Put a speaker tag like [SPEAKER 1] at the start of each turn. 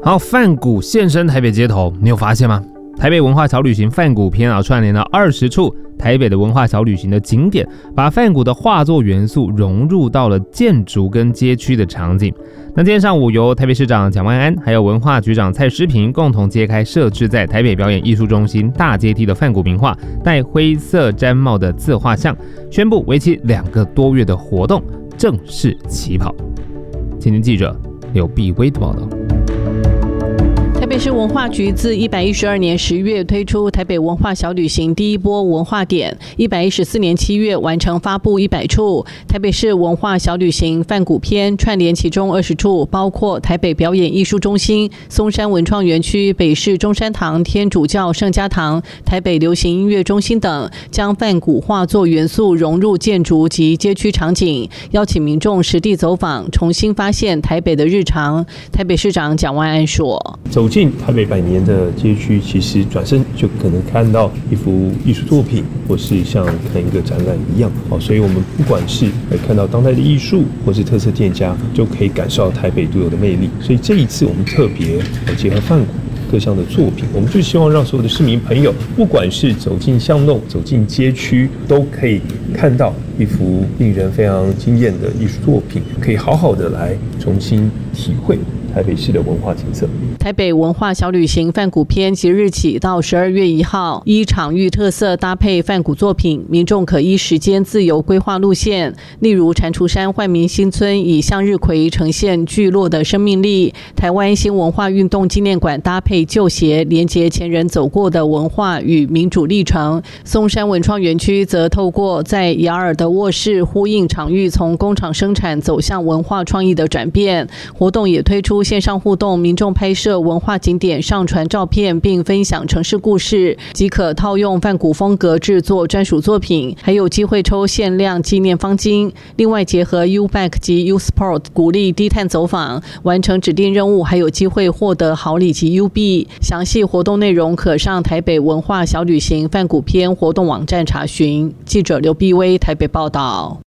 [SPEAKER 1] 好，梵谷现身台北街头，你有发现吗？台北文化小旅行梵谷篇串联了20处台北的文化小旅行的景点，把梵谷的画作元素融入到了建筑跟街区的场景。那今天上午由台北市长蒋万安还有文化局长蔡诗萍共同揭开设置在台北表演艺术中心大阶梯的梵谷名画戴灰色毡帽的自画像，宣布为期2个多月的活动正式起跑。请听记者刘碧威的报道。
[SPEAKER 2] 台北市文化局自112年10月推出台北文化小旅行第一波文化点，114年7月完成发布100处台北市文化小旅行梵谷篇，串联其中20处，包括台北表演艺术中心、松山文创园区、北市中山堂、天主教圣家堂、台北流行音乐中心等，将梵谷画作元素融入建筑及街区场景，邀请民众实地走访，重新发现台北的日常。台北市长蒋万安说：
[SPEAKER 3] 走进台北100年的街区，其实转身就可能看到一幅艺术作品，或是像看一个展览一样。所以我们不管是看到当代的艺术，或是特色店家，就可以感受到台北独有的魅力。所以这一次我们特别结合梵谷各项的作品，我们就希望让所有的市民朋友，不管是走进巷弄、走进街区，都可以看到一幅令人非常惊艳的艺术作品，可以好好的来重新体会台北市的文化景色。
[SPEAKER 2] 台北文化小旅行梵谷篇即日起到12月1号，依场域特色搭配梵谷作品，民众可依时间自由规划路线。例如蟾蜍山煥民新村以向日葵呈现聚落的生命力，台湾新文化运动纪念馆搭配旧鞋，连结前人走过的文化与民主历程。松山文创园区则透过在雅尔的卧室呼应场域从工厂生产走向文化创意的转变。活动也推出线上互动，民众拍摄文化景点上传照片并分享城市故事，即可套用梵谷风格制作专属作品，还有机会抽限量纪念方巾。另外结合 U-Bike 及 U-Sport 鼓励低碳走访，完成指定任务还有机会获得好礼及 U 币。详细活动内容可上台北文化小旅行梵谷篇活动网站查询。记者刘碧威台北报道。